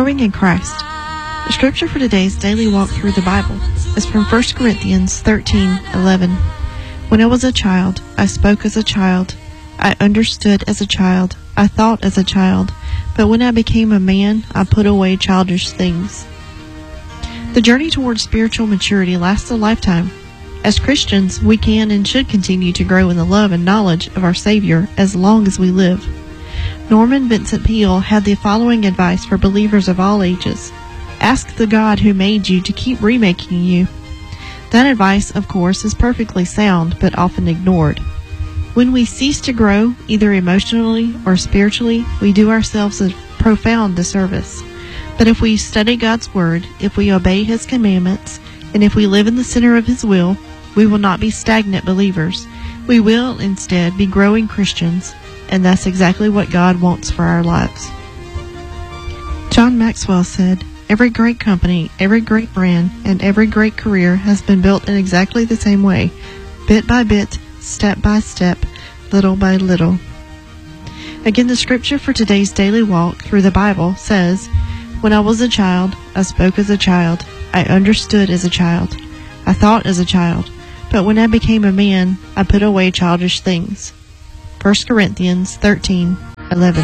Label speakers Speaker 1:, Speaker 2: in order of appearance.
Speaker 1: Growing in Christ. The scripture for today's daily walk through the Bible is from 1 Corinthians 13:11. When I was a child, I spoke as a child, I understood as a child, I thought as a child, but when I became a man, I put away childish things. The journey towards spiritual maturity lasts a lifetime. As Christians, we can and should continue to grow in the love and knowledge of our Savior as long as we live. Norman Vincent Peale had the following advice for believers of all ages. Ask the God who made you to keep remaking you. That advice, of course, is perfectly sound, but often ignored. When we cease to grow, either emotionally or spiritually, we do ourselves a profound disservice. But if we study God's Word, if we obey His commandments, and if we live in the center of His will, we will not be stagnant believers. We will, instead, be growing Christians, and that's exactly what God wants for our lives. John Maxwell said, "Every great company, every great brand, and every great career has been built in exactly the same way, bit by bit, step by step, little by little." Again, the scripture for today's daily walk through the Bible says, "When I was a child, I spoke as a child, I understood as a child, I thought as a child, but when I became a man, I put away childish things." 1 Corinthians 13:11.